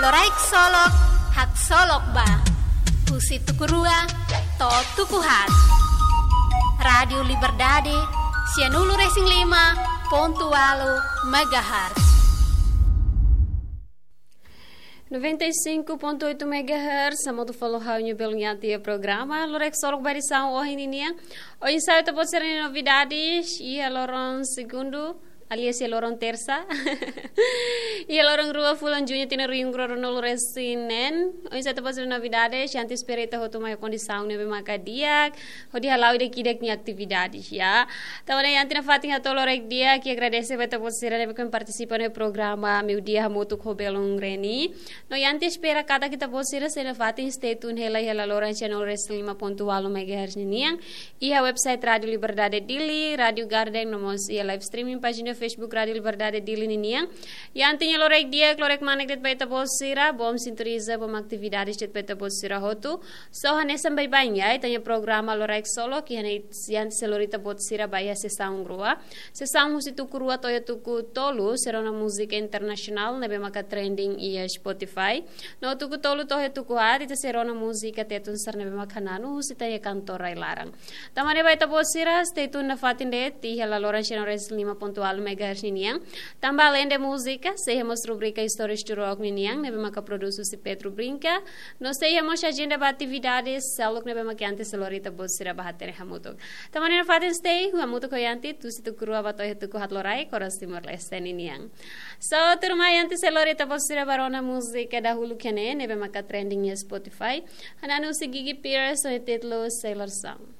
Loraik solok, hak solok ba. Husi tukurua, to tukuhat. Radio Liberdade, Sianulu Racing 5.8 MHz. 95.8 MHz, sama tu follow how new belunhati o programa. Lorek solok barisan o hininia. Hoje sai to pode ser novidades e a loron segundo. Aliás, é lorong terça. E a lorong rua fulan junho tem ruim groro no resinen. Hoje está fazendo novidades. Já anteciperita hotu mai condição nebe macadiak. Hodi halau de kidek ni atividades ya. Também antes na fatin hato lorek dia que agradece beta você nebe que participa no programa meu dia hamutu kobelong reni. No antes espera cada kita você se na fatin stay tune hela lorong channel Wrestling 5.8 MHz niang. E a website Radio Liberdade Dili, Radio Garden nomos e live streaming página Facebook Radio Liberdade Dili niniang. E antinya lorek dia lorek manek det baita bolsira bom sintoniza bom atividades det baita bolsira hotu. So hanesa bai banhai tanya programa lorek solo que hane sian selorita bolsira baia sessão grua. Sessão husitu kurua toya tuku tolu serona música internacional nebe maka trending e Spotify. No tuku tolu toya tuku ati te serona música tetun sar nebe maka nanu husita ya kantora larang. Tamane baita bolsira stay tune na fatin det ti hela loran Wrestling 5.8 MHz niniang. Também além de música, seguimos rubrica Histórias de Rock niniang, nebe maka produzo si Petro Brinca. Nós seguimos agenda de atividades, salok nebe maka antes selorita bolsira bahatere hamutok. Tamane na fatin stay, hamutok koyanti, tu situ kurua bato hetu ko hatlorai, koras Timor Leste niniang. So, turmai antes selorita bolsira barona música dahulu kene, nebe maka trending ya Spotify. Hananu si Gigi Pierce, o titlo Sailor Song.